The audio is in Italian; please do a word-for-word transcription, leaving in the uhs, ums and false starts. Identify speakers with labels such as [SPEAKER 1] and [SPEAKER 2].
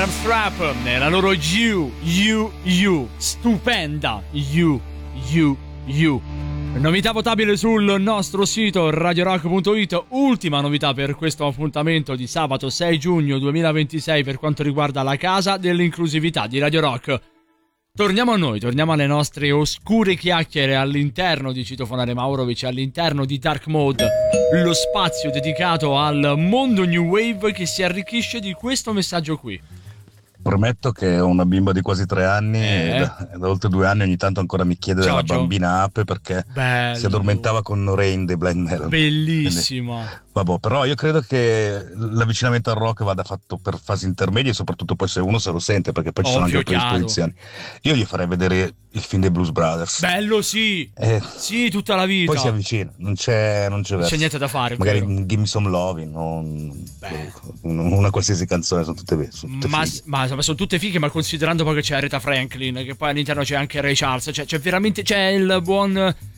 [SPEAKER 1] Madame Strap nella loro You, You, You, stupenda You, You, You. Novità votabile sul nostro sito radio rock punto it, ultima novità per questo appuntamento di sabato sei giugno duemilaventisei per quanto riguarda la casa dell'inclusività di Radio Rock. Torniamo a noi, torniamo alle nostre oscure chiacchiere all'interno di Citofonare Maurovic, all'interno di Dark Mode, lo spazio dedicato al mondo New Wave che si arricchisce di questo messaggio qui.
[SPEAKER 2] Premetto che ho una bimba di quasi tre anni
[SPEAKER 1] eh.
[SPEAKER 2] e da, da oltre due anni ogni tanto ancora mi chiede
[SPEAKER 1] Ciao,
[SPEAKER 2] della
[SPEAKER 1] ciao.
[SPEAKER 2] bambina Ape perché
[SPEAKER 1] Bello.
[SPEAKER 2] si addormentava con Rain dei Blind Melon.
[SPEAKER 1] Bellissima.
[SPEAKER 2] Quindi, vabbè, però io credo che l'avvicinamento al rock vada fatto per fasi intermedie e soprattutto poi se uno se lo sente, perché poi ci sono
[SPEAKER 1] Ovvio,
[SPEAKER 2] anche predisposizioni. Io gli farei vedere il film dei Blues Brothers.
[SPEAKER 1] Bello, sì.
[SPEAKER 2] Eh,
[SPEAKER 1] Sì, tutta la vita.
[SPEAKER 2] Poi si avvicina, non c'è, non c'è
[SPEAKER 1] Non
[SPEAKER 2] verso.
[SPEAKER 1] c'è niente da fare.
[SPEAKER 2] Magari
[SPEAKER 1] vero.
[SPEAKER 2] Give Me Some Lovin', non,
[SPEAKER 1] Beh.
[SPEAKER 2] una qualsiasi canzone, sono tutte, sono tutte
[SPEAKER 1] Ma,
[SPEAKER 2] fighe.
[SPEAKER 1] ma sono tutte fighe, ma considerando poi che c'è Aretha Franklin, che poi all'interno c'è anche Ray Charles, cioè c'è veramente c'è il buon